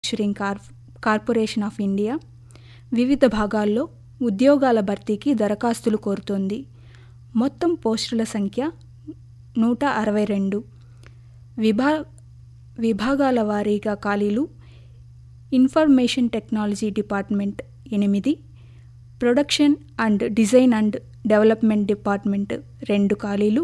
Manufacturing corporation of India వివిధ భాగాల్లో ఉద్యోగాల భర్తీకి దరఖాస్తులు కోరుతోంది. మొత్తం పోస్టుల సంఖ్య 162. విభాగాల వారీగా ఖాళీలు: information technology department 8, production and design and development department 2 ఖాళీలు,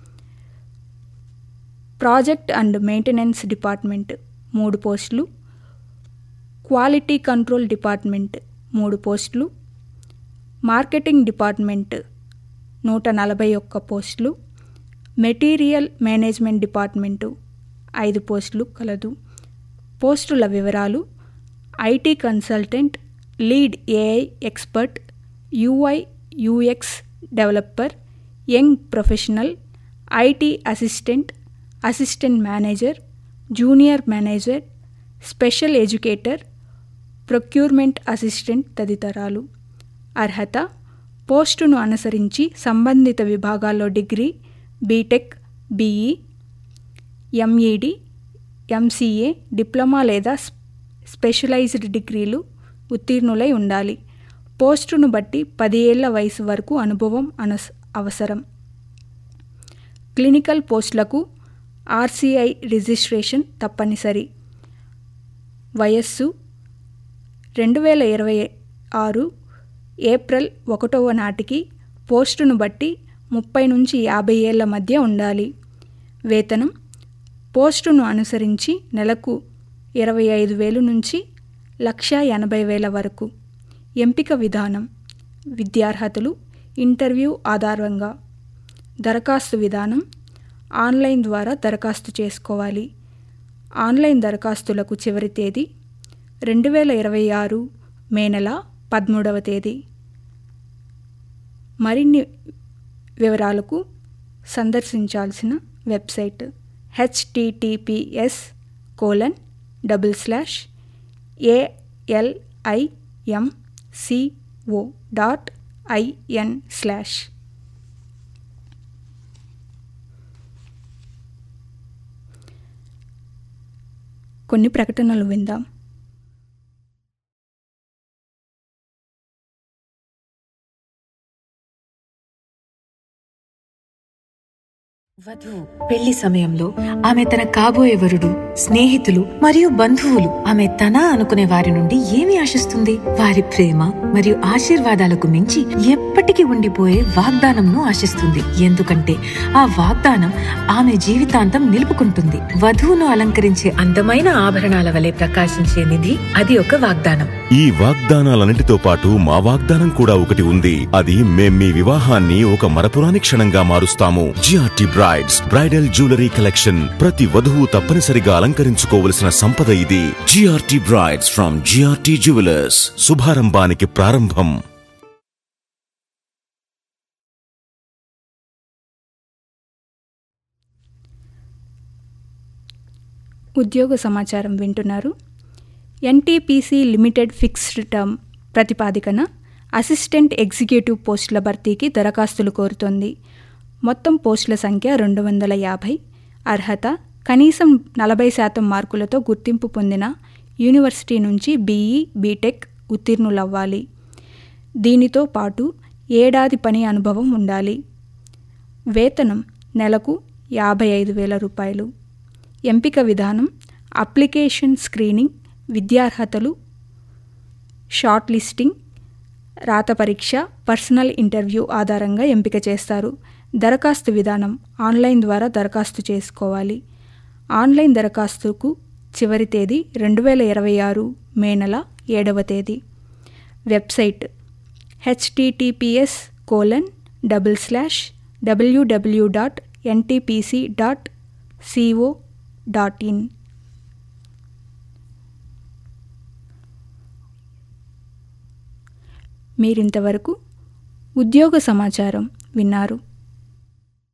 ప్రాజెక్ట్ అండ్ మెయింటెనెన్స్ డిపార్ట్మెంట్ 3 పోస్టులు, క్వాలిటీ కంట్రోల్ డిపార్ట్మెంట్ 3 పోస్టులు, మార్కెటింగ్ డిపార్ట్మెంట్ 141 పోస్టులు, మెటీరియల్ మేనేజ్మెంట్ డిపార్ట్మెంటు 5 పోస్టులు కలదు. పోస్టుల వివరాలు: IT consultant, lead AI expert, UI UX developer, young professional, IT assistant, assistant manager, junior manager, special educator, procurement assistant తదితరాలు. అర్హత: పోస్టును అనుసరించి సంబంధిత విభాగాల్లో degree, BTech, BE, MEd, MCA, diploma లేదా స్పెషలైజ్డ్ డిగ్రీలు ఉత్తీర్ణులై ఉండాలి. పోస్టును బట్టి 10 ఏళ్ల వయసు వరకు అనుభవం అవసరం. క్లినికల్ పోస్టులకు ఆర్సీఐ రిజిస్ట్రేషన్ తప్పనిసరి. వయస్సు 2026 ఏప్రిల్ 1వ నాటికి పోస్టును బట్టి 30 నుంచి 50 ఏళ్ల మధ్య ఉండాలి. వేతనం పోస్టును అనుసరించి నెలకు 25,000 నుంచి 1,80,000 వరకు. ఎంపిక విధానం: విద్యార్హతలు, ఇంటర్వ్యూ ఆధారంగా. దరఖాస్తు విధానం: ఆన్లైన్ ద్వారా దరఖాస్తు చేసుకోవాలి. ఆన్లైన్ దరఖాస్తులకు చివరి తేదీ 2026 మే నెల 13వ తేదీ. మరిన్ని వివరాలకు సందర్శించాల్సిన వెబ్సైట్ https://ALIMCO.in/ కొన్ని ప్రకటనలు విందాం. వధువు పెళ్లి సమయంలో ఆమె తన కాబోయే వరుడు, స్నేహితులు మరియు బంధువులు ఆమె తన అనుకునే వారి నుండి ఏమి ఆశిస్తుంది? వారి ప్రేమ మరియు ఆశీర్వాదాలకు మించి ఎప్పటికీ ఉండిపోయే వాగ్దానంను ఆశిస్తుంది. ఎందుకంటే ఆ వాగ్దానం ఆమె జీవితాంతం నిలుపుకుంటుంది. వధువును అలంకరించే అందమైన ఆభరణాల వలె ప్రకాశించే నిధి, అది ఒక వాగ్దానం. ఈ వాగ్దానాలన్నిటితో పాటు మా వాగ్దానం కూడా ఒకటి ఉంది. అది మేం మీ వివాహాన్ని ఒక మరపురాని క్షణంగా మారుస్తాము. GRT brides bridal jewellery collection. ప్రతి వధువు తప్పనిసరిగా అలంకరించుకోవలసిన సంపద ఇది. GRT brides from GRT jewellers. శుభారంభానికి ప్రారంభం. ఉద్యోగ సమాచారం వింటున్నారు. NTPC limited fixed term ప్రతిపాదికన assistant executive పోస్టుల భర్తీకి దరఖాస్తులు కోరుతోంది. మొత్తం పోస్టుల సంఖ్య 250. అర్హత: కనీసం 40% మార్కులతో గుర్తింపు పొందిన యూనివర్సిటీ నుంచి బీఈ, బీటెక్ ఉత్తీర్ణులవ్వాలి. దీనితో పాటు ఏడాది పని అనుభవం ఉండాలి. వేతనం నెలకు 55,000 రూపాయలు. ఎంపిక విధానం: అప్లికేషన్ స్క్రీనింగ్, విద్యార్హతలు, షార్ట్ లిస్టింగ్, రాత పరీక్ష, పర్సనల్ ఇంటర్వ్యూ ఆధారంగా ఎంపిక చేస్తారు. దరఖాస్తు విధానం: ఆన్లైన్ ద్వారా దరఖాస్తు చేసుకోవాలి. ఆన్లైన్ దరఖాస్తుకు చివరి తేదీ 2026 మే నెల 7వ తేదీ. Website https://www.ntpc.co.in. మీరింతవరకు ఉద్యోగ సమాచారం విన్నారు.